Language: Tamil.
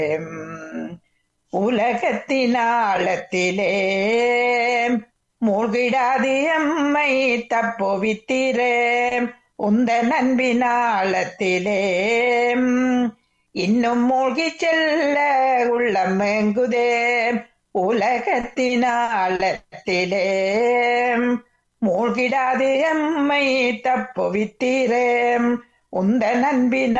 உலகத்தின் ஆழத்திலே மூழ்கிடாது எம்மை தப்புவித்தீரே. உந்த நண்பின் ஆழத்திலே இன்னும் மூழ்கி செல்ல உள்ளம் மேங்குதே. உலகத்தின் ஆழத்திலே மூழ்கிடாது எம்மை தப்புவித்தீரே. உந்த நண்பின்